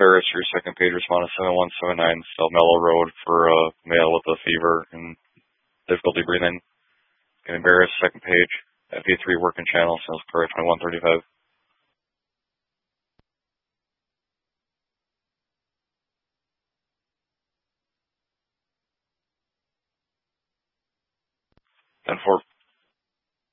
Embarrass, your second page, respond to 7179 South Mellow Road for a male with a fever and difficulty breathing. And Embarrass, second page, FA3 working channel, sales per 2135. Then 4